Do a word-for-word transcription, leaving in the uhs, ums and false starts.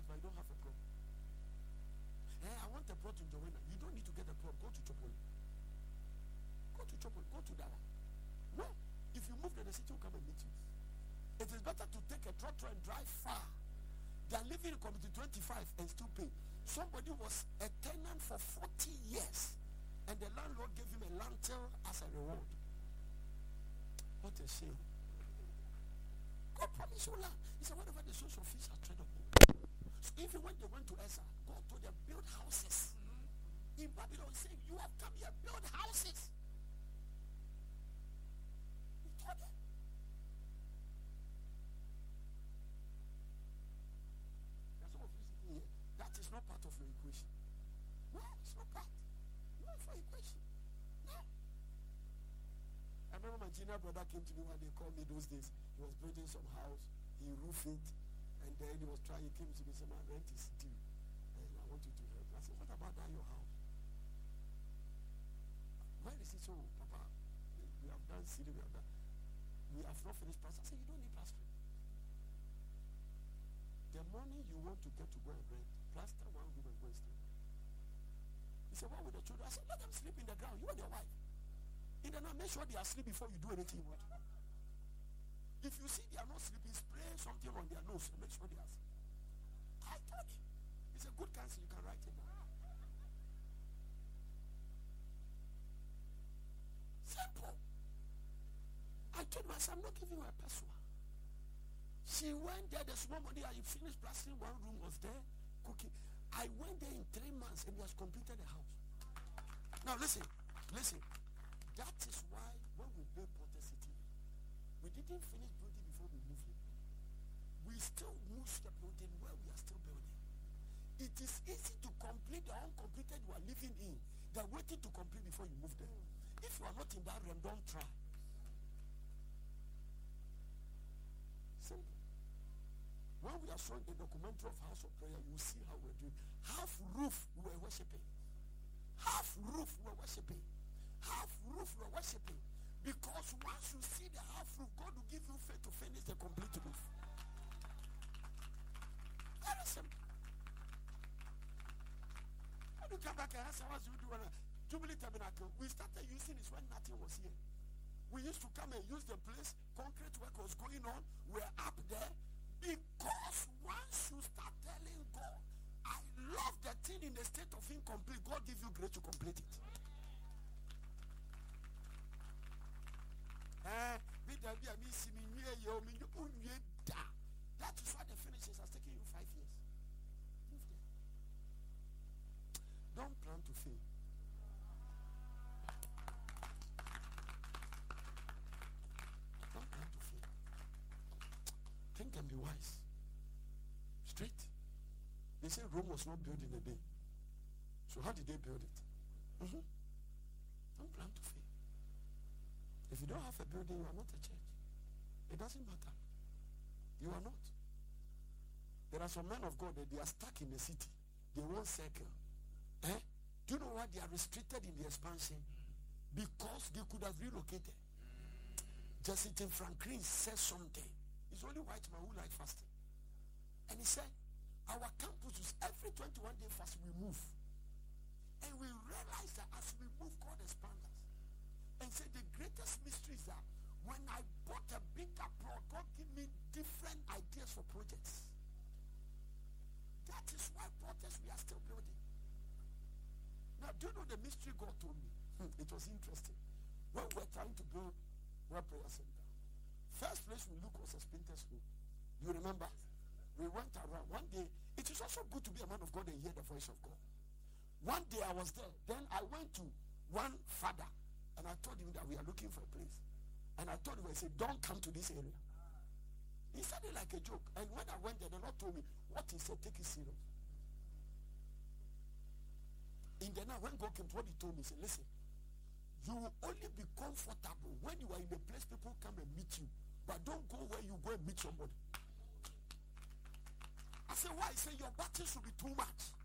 much, but you don't have a prop. Hey, I want a prop in Joanna. You don't need to get a prop. Go to Chopoli. Go to Chopoli. Go to Dara. No. If you move, then the city will come and meet you. It is better to take a trotro and drive far than living in community twenty-five and still pay. Somebody was a tenant for forty years, and the landlord gave him a lantern as a reward. What a shame. God promised you land. He said, whatever the social fees are tread upon. So even when they went to Ezra, God told them, build houses. In Babylon, he said, you have come here, build houses. He told them. That's some of you sitting here. That is not part of your equation. No, it's not part. No, for equation. No. I remember my junior brother came to me when they called me those days. He was building some house, he roofed it, and then he was trying, he came to me and said, my rent is due, and I want you to help. I said, what about that, your house? Where is it? So, Papa, we have done city, we have done. We have not finished plastering. I said, you don't need plastering. The money you want to get to go and rent, plaster one room and go and stay. He said, what with the children? I said, let them sleep in the ground, you and your wife. In the night, make sure they are asleep before you do anything you want to do. If you see they are not sleeping, spray something on their nose and make sure they are asleep. I told him. It's a good counsel, you can write it down. Simple. I told myself, I'm not giving you a password. She went there, the small money, I finished plastering, one room was there, cooking. I went there in three months and he has completed the house. Now listen, listen. That is why when we built Porter City, we didn't finish building before we moved in. We still moved the building where we are still building. It is easy to complete the uncompleted you are living in than waiting to complete before you move there. If you are not in that realm, don't try. Simple. When we are showing the documentary of House of Prayer, you will see how we're doing. Half roof we were worshiping. Half roof we were worshiping. Half roof we were worshiping. Because once you see the half roof, God will give you faith to finish the complete roof. Very simple. When you come back and ask us, you do a Jubilee Tabernacle, we started using this when nothing was here. We used to come and use the place, concrete work was going on, we're up there. Because once you start telling God, I love the thing in the state of incomplete, God give you grace to complete it. That is why the finishes has taken you five years. Move there. Don't plan to fail. Don't plan to fail. Think and be wise. Straight. They say Rome was not built in a day. So how did they build it? Mm-hmm. Don't plan to fail. If you don't have a building, you are not a church. It doesn't matter. You are not. There are some men of God that they are stuck in the city. They won't circle. Eh? Do you know why they are restricted in the expansion? Because they could have relocated. Justin Franklin said something. It's only white man who like fasting. And he said, our campus is every twenty-one day fast we move. And we realize that as we move, God expands us. And said the greatest mystery is that when I bought a bigger plot, God gave me different ideas for projects. That is why projects we are still building. Now, do you know the mystery God told me? It was interesting. When we were trying to build World Prayer Center, first place we looked was a splinter school. You remember? We went around. One day, it is also good to be a man of God and hear the voice of God. One day I was there. Then I went to one father. And I told him that we are looking for a place. And I told him, I said, don't come to this area. He said it like a joke. And when I went there, the Lord told me, what he said, take it serious. In the night, when God came to what he told me, he said, listen, you will only be comfortable when you are in a place people come and meet you. But don't go where you go and meet somebody. I said, why? He said, your battle should be too much.